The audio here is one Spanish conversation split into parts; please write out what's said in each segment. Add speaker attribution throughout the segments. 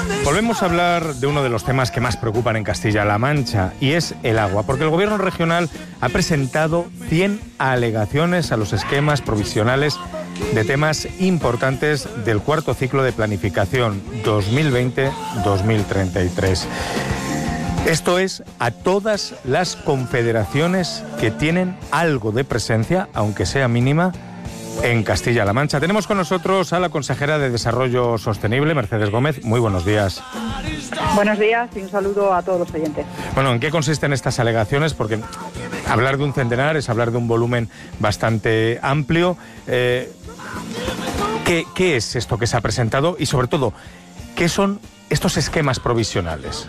Speaker 1: Volvemos a hablar de uno de los temas que más preocupan en Castilla-La Mancha, y es el agua, porque el Gobierno regional ha presentado 100 alegaciones a los esquemas provisionales de temas importantes del cuarto ciclo de planificación 2020-2033. Esto es a todas las confederaciones que tienen algo de presencia, aunque sea mínima, en Castilla-La Mancha. Tenemos con nosotros a la consejera de Desarrollo Sostenible, Mercedes Gómez. Muy buenos días.
Speaker 2: Buenos días y un saludo a todos los oyentes.
Speaker 1: Bueno, ¿en qué consisten estas alegaciones? Porque hablar de un centenar es hablar de un volumen bastante amplio. ¿Qué es esto que se ha presentado? Y sobre todo, ¿qué son estos esquemas provisionales?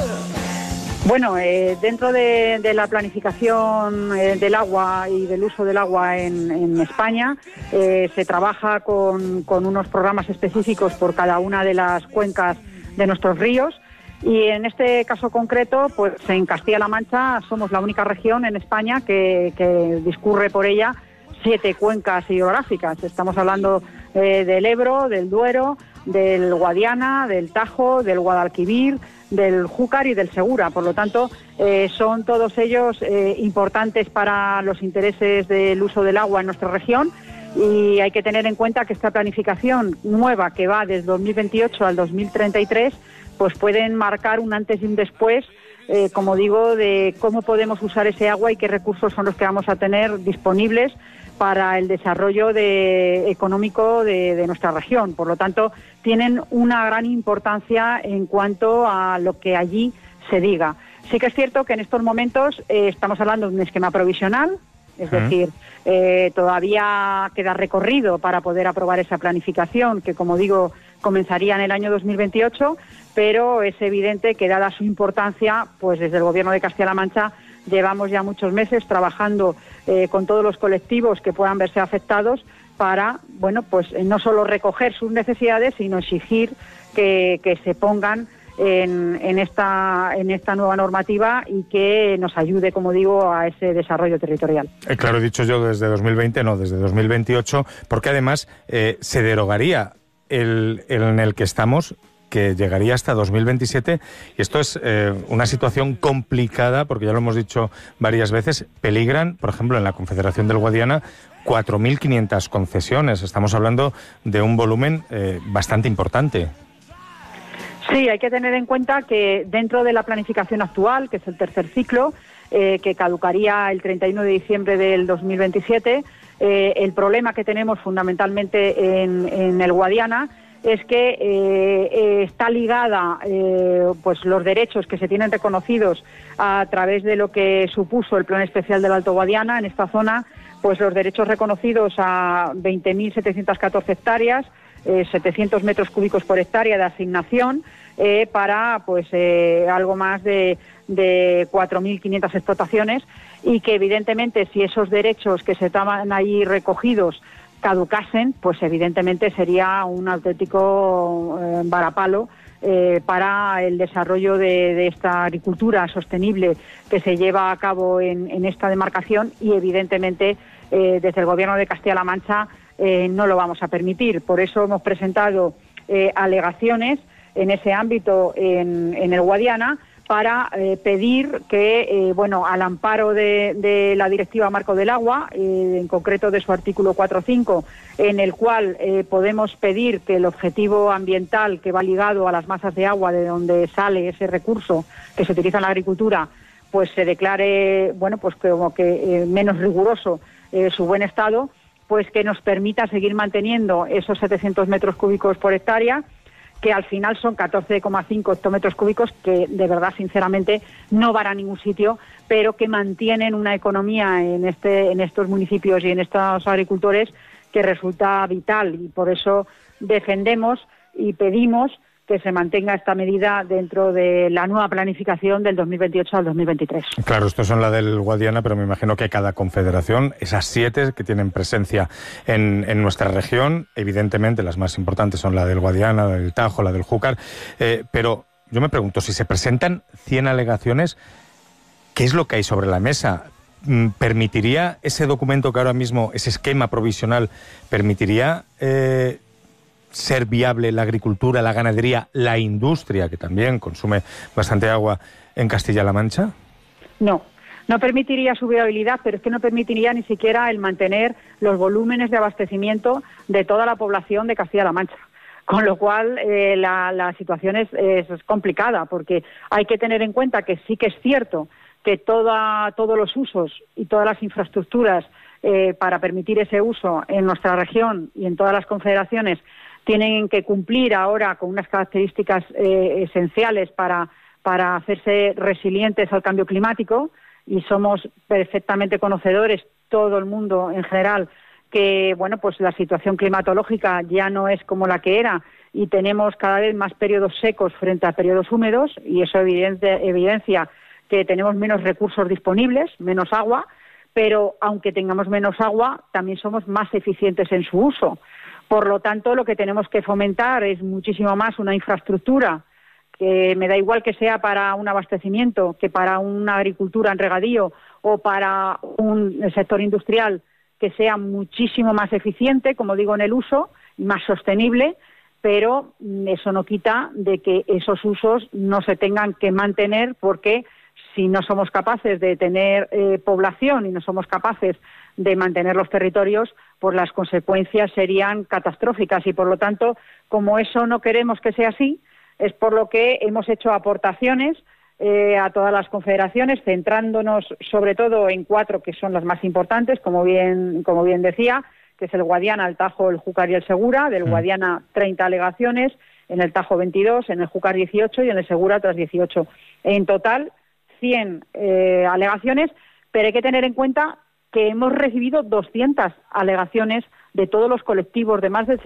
Speaker 2: Bueno, dentro de la planificación del agua y del uso del agua en España, se trabaja con unos programas específicos por cada una de las cuencas de nuestros ríos, y en este caso concreto, pues en Castilla-La Mancha somos la única región en España que discurre por ella 7 cuencas hidrográficas. Estamos hablando del Ebro, del Duero, del Guadiana, del Tajo, del Guadalquivir, del Júcar y del Segura. Por lo tanto, son todos ellos importantes para los intereses del uso del agua en nuestra región, y hay que tener en cuenta que esta planificación nueva, que va desde 2028 al 2033, pues pueden marcar un antes y un después, como digo, de cómo podemos usar ese agua y qué recursos son los que vamos a tener disponibles para el desarrollo económico de nuestra región. Por lo tanto, tienen una gran importancia en cuanto a lo que allí se diga. Sí que es cierto que en estos momentos estamos hablando de un esquema provisional, es decir, todavía queda recorrido para poder aprobar esa planificación, que, como digo, comenzaría en el año 2028, pero es evidente que, dada su importancia, pues desde el Gobierno de Castilla-La Mancha llevamos ya muchos meses trabajando con todos los colectivos que puedan verse afectados para, bueno, pues no solo recoger sus necesidades, sino exigir que se pongan en esta nueva normativa y que nos ayude, como digo, a ese desarrollo territorial. Claro, he dicho yo desde 2020, no, desde 2028, porque además se derogaría en el que estamos, que llegaría hasta 2027, y esto es una situación complicada, porque ya lo hemos dicho varias veces, peligran, por ejemplo, en la Confederación del Guadiana, 4.500 concesiones. Estamos hablando de un volumen bastante importante. Sí, hay que tener en cuenta que dentro de la planificación actual, que es el tercer ciclo, que caducaría el 31 de diciembre del 2027, el problema que tenemos fundamentalmente en el Guadiana es que está ligada pues los derechos que se tienen reconocidos a través de lo que supuso el Plan Especial del Alto Guadiana. En esta zona, pues los derechos reconocidos a 20.714 hectáreas, 700 metros cúbicos por hectárea de asignación, para pues algo más de 4.500 explotaciones, y que evidentemente, si esos derechos que se estaban ahí recogidos caducasen, pues evidentemente sería un auténtico varapalo para el desarrollo de esta agricultura sostenible que se lleva a cabo en esta demarcación, y evidentemente desde el Gobierno de Castilla-La Mancha no lo vamos a permitir. Por eso hemos presentado alegaciones en ese ámbito en el Guadiana, para pedir que, bueno, al amparo de la Directiva Marco del Agua, en concreto de su artículo 4.5, en el cual podemos pedir que el objetivo ambiental que va ligado a las masas de agua de donde sale ese recurso que se utiliza en la agricultura, pues se declare, bueno, pues como que menos riguroso su buen estado, pues que nos permita seguir manteniendo esos 700 metros cúbicos por hectárea, que al final son 14,5 hectómetros cúbicos, que de verdad, sinceramente, no van a ningún sitio, pero que mantienen una economía en estos municipios y en estos agricultores que resulta vital, y por eso defendemos y pedimos que se mantenga esta medida dentro de la nueva planificación del 2028 al 2023. Claro, estos son la del Guadiana, pero me imagino que cada confederación, esas 7 que tienen presencia en nuestra región, evidentemente las más importantes son la del Guadiana, la del Tajo, la del Júcar, pero yo me pregunto, si se presentan 100 alegaciones, ¿qué es lo que hay sobre la mesa? ¿Permitiría ese documento que ahora mismo, ese esquema provisional, permitiría
Speaker 1: ser viable la agricultura, la ganadería, la industria, que también consume bastante agua en Castilla-La Mancha?
Speaker 2: No. No permitiría su viabilidad, pero es que no permitiría ni siquiera el mantener los volúmenes de abastecimiento de toda la población de Castilla-La Mancha. Con lo cual, la situación es complicada, porque hay que tener en cuenta que sí que es cierto que todos los usos y todas las infraestructuras para permitir ese uso en nuestra región y en todas las confederaciones tienen que cumplir ahora con unas características esenciales para hacerse resilientes al cambio climático, y somos perfectamente conocedores, todo el mundo en general, que bueno, pues la situación climatológica ya no es como la que era y tenemos cada vez más periodos secos frente a periodos húmedos, y eso evidencia que tenemos menos recursos disponibles, menos agua, pero aunque tengamos menos agua, también somos más eficientes en su uso. Por lo tanto, lo que tenemos que fomentar es muchísimo más una infraestructura, que me da igual que sea para un abastecimiento, que para una agricultura en regadío o para un sector industrial, que sea muchísimo más eficiente, como digo, en el uso, y más sostenible, pero eso no quita de que esos usos no se tengan que mantener, porque si no somos capaces de tener población y no somos capaces de mantener los territorios, pues las consecuencias serían catastróficas, y por lo tanto, como eso no queremos que sea así, es por lo que hemos hecho aportaciones a todas las confederaciones, centrándonos sobre todo en 4 que son las más importantes, como bien decía, que es el Guadiana, el Tajo, el Júcar y el Segura. Del Guadiana 30 alegaciones, en el Tajo 22, en el Júcar 18 y en el Segura otras 18. En total 100 alegaciones, pero hay que tener en cuenta que hemos recibido 200 alegaciones de todos los colectivos de más de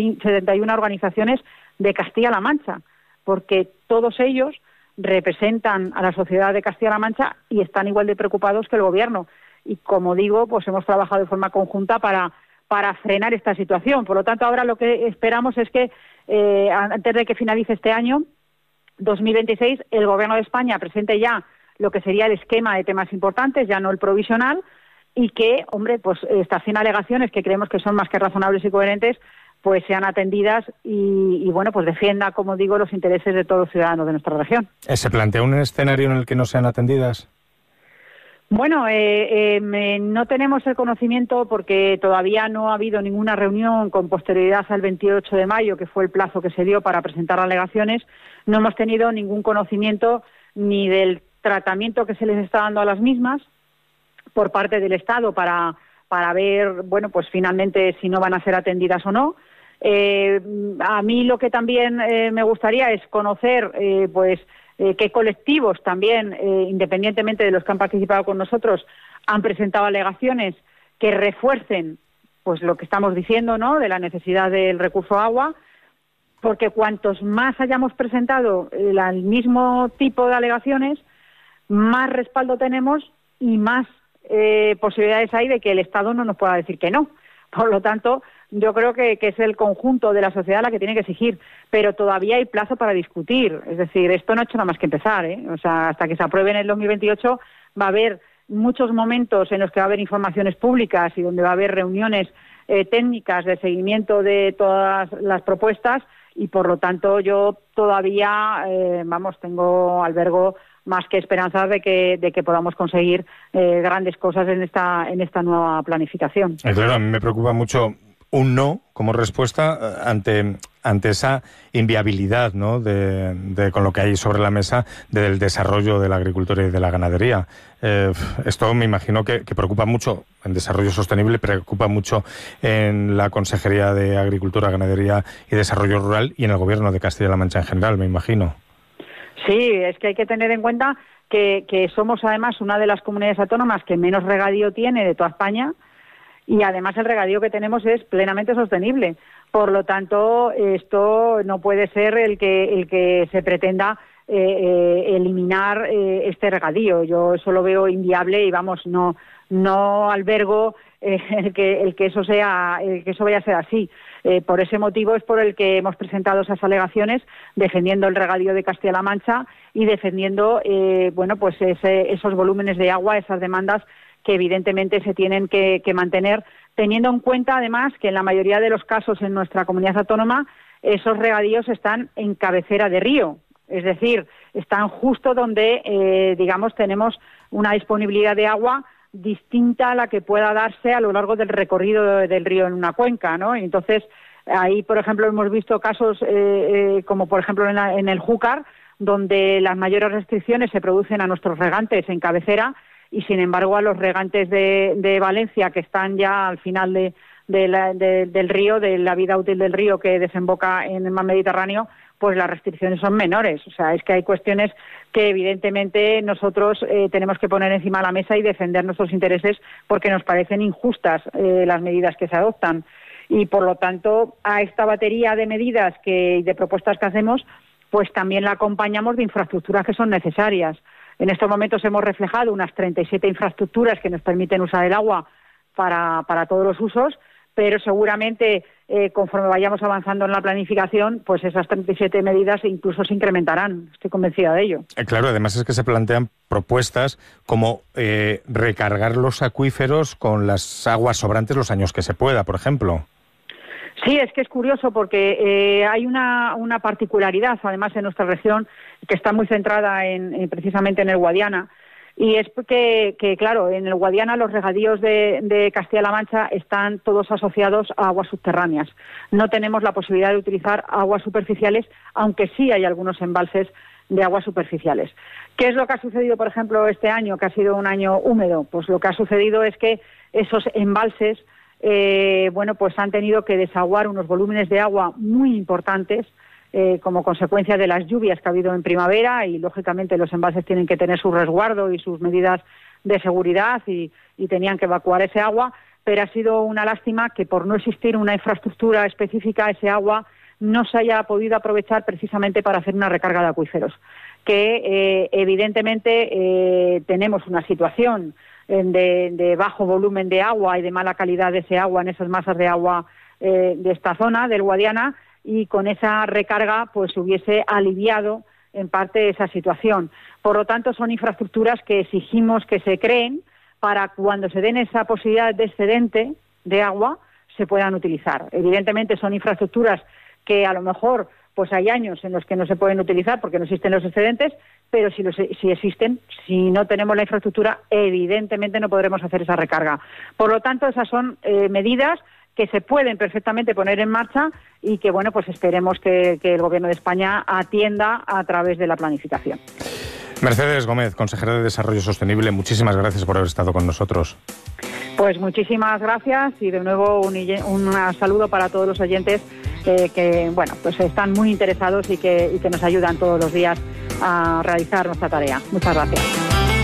Speaker 2: 71 organizaciones de Castilla-La Mancha, porque todos ellos representan a la sociedad de Castilla-La Mancha y están igual de preocupados que el Gobierno. Y como digo, pues hemos trabajado de forma conjunta para frenar esta situación. Por lo tanto, ahora lo que esperamos es que antes de que finalice este año 2026, el Gobierno de España presente ya lo que sería el esquema de temas importantes, ya no el provisional, y que, hombre, pues estas 100 alegaciones, que creemos que son más que razonables y coherentes, pues sean atendidas y bueno, pues defienda, como digo, los intereses de todos los ciudadanos de nuestra región.
Speaker 1: ¿Se plantea un escenario en el que no sean atendidas?
Speaker 2: Bueno, no tenemos el conocimiento, porque todavía no ha habido ninguna reunión con posterioridad al 28 de mayo, que fue el plazo que se dio para presentar alegaciones. No hemos tenido ningún conocimiento ni del tratamiento que se les está dando a las mismas por parte del Estado para ver, bueno, pues finalmente si no van a ser atendidas o no. A mí lo que también me gustaría es conocer, qué colectivos también, independientemente de los que han participado con nosotros, han presentado alegaciones que refuercen pues lo que estamos diciendo, ¿no?, de la necesidad del recurso agua, porque cuantos más hayamos presentado el mismo tipo de alegaciones, más respaldo tenemos y más posibilidades hay de que el Estado no nos pueda decir que no. Por lo tanto, yo creo que es el conjunto de la sociedad la que tiene que exigir, pero todavía hay plazo para discutir. Es decir, esto no ha hecho nada más que empezar, ¿eh? O sea, hasta que se apruebe en el 2028 va a haber muchos momentos en los que va a haber informaciones públicas y donde va a haber reuniones técnicas de seguimiento de todas las propuestas, y por lo tanto yo todavía, albergo más que esperanzas de que podamos conseguir grandes cosas en esta nueva planificación.
Speaker 1: Claro, a mí me preocupa mucho un no como respuesta ante esa inviabilidad, ¿no?, de con lo que hay sobre la mesa del desarrollo de la agricultura y de la ganadería. Esto me imagino que preocupa mucho en desarrollo sostenible, preocupa mucho en la Consejería de Agricultura, Ganadería y Desarrollo Rural y en el Gobierno de Castilla-La Mancha en general, me imagino.
Speaker 2: Sí, es que hay que tener en cuenta que somos además una de las comunidades autónomas que menos regadío tiene de toda España, y además el regadío que tenemos es plenamente sostenible. Por lo tanto, esto no puede ser el que se pretenda eliminar este regadío. Yo eso lo veo inviable y no albergo el que eso vaya a ser así. Por ese motivo es por el que hemos presentado esas alegaciones, defendiendo el regadío de Castilla-La Mancha y defendiendo esos volúmenes de agua, esas demandas que evidentemente se tienen que mantener teniendo en cuenta además que en la mayoría de los casos en nuestra comunidad autónoma esos regadíos están en cabecera de río, es decir, están justo donde, digamos, tenemos una disponibilidad de agua distinta a la que pueda darse a lo largo del recorrido del río en una cuenca, ¿no? Y entonces, ahí, por ejemplo, hemos visto casos como, por ejemplo, en el Júcar, donde las mayores restricciones se producen a nuestros regantes en cabecera y, sin embargo, a los regantes de Valencia, que están ya al final del río, de la vida útil del río que desemboca en el mar Mediterráneo, pues las restricciones son menores. O sea, es que hay cuestiones que evidentemente nosotros tenemos que poner encima de la mesa y defender nuestros intereses porque nos parecen injustas las medidas que se adoptan. Y, por lo tanto, a esta batería de medidas y de propuestas que hacemos, pues también la acompañamos de infraestructuras que son necesarias. En estos momentos hemos reflejado unas 37 infraestructuras que nos permiten usar el agua para todos los usos, pero seguramente conforme vayamos avanzando en la planificación, pues esas 37 medidas incluso se incrementarán. Estoy convencida de ello.
Speaker 1: Claro, además es que se plantean propuestas como recargar los acuíferos con las aguas sobrantes los años que se pueda, por ejemplo.
Speaker 2: Sí, es que es curioso porque hay una particularidad, además, en nuestra región, que está muy centrada precisamente en el Guadiana, y es que, claro, en el Guadiana los regadíos de Castilla-La Mancha están todos asociados a aguas subterráneas. No tenemos la posibilidad de utilizar aguas superficiales, aunque sí hay algunos embalses de aguas superficiales. ¿Qué es lo que ha sucedido, por ejemplo, este año, que ha sido un año húmedo? Pues lo que ha sucedido es que esos embalses pues han tenido que desaguar unos volúmenes de agua muy importantes como consecuencia de las lluvias que ha habido en primavera, y lógicamente los embalses tienen que tener su resguardo y sus medidas de seguridad y tenían que evacuar ese agua, pero ha sido una lástima que por no existir una infraestructura específica ese agua no se haya podido aprovechar precisamente para hacer una recarga de acuíferos, que evidentemente tenemos una situación de bajo volumen de agua y de mala calidad de ese agua en esas masas de agua de esta zona, del Guadiana, y con esa recarga pues hubiese aliviado en parte esa situación. Por lo tanto, son infraestructuras que exigimos que se creen para cuando se den esa posibilidad de excedente de agua se puedan utilizar. Evidentemente son infraestructuras que a lo mejor pues hay años en los que no se pueden utilizar porque no existen los excedentes, pero si existen, si no tenemos la infraestructura, evidentemente no podremos hacer esa recarga. Por lo tanto, esas son medidas que se pueden perfectamente poner en marcha y que, bueno, pues esperemos que el Gobierno de España atienda a través de la planificación.
Speaker 1: Mercedes Gómez, consejera de Desarrollo Sostenible, muchísimas gracias por haber estado con nosotros.
Speaker 2: Pues muchísimas gracias y de nuevo un saludo para todos los oyentes que bueno, pues están muy interesados y que nos ayudan todos los días a realizar nuestra tarea. Muchas gracias.